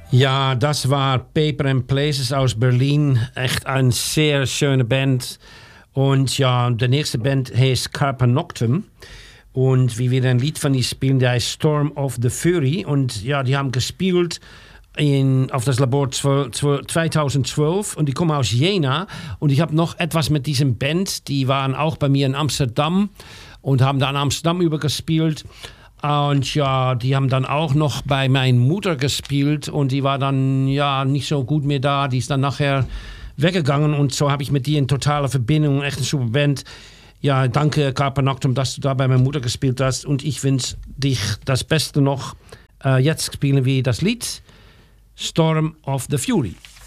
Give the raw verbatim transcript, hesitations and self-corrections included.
Ja, das war Paper and Places aus Berlin. Echt eine sehr schöne Band. Und ja, der nächste Band heißt Carpe Noctem. Und wie wir ein Lied von ihnen spielen, der heißt Storm of the Fury. Und ja, die haben gespielt in, auf das Labor zweitausendzwölf und die kommen aus Jena. Und ich habe noch etwas mit diesem Band. Die waren auch bei mir in Amsterdam und haben da in Amsterdam übergespielt. Und ja, die haben dann auch noch bei meiner Mutter gespielt und die war dann ja nicht so gut mehr da. Die ist dann nachher weggegangen und so habe ich mit die in totale Verbindung, echt eine super Band. Ja, danke Carpe Noctem, dass du da bei meiner Mutter gespielt hast und ich wünsche dich das Beste noch. Äh, jetzt spielen wir das Lied Storm of the Fury.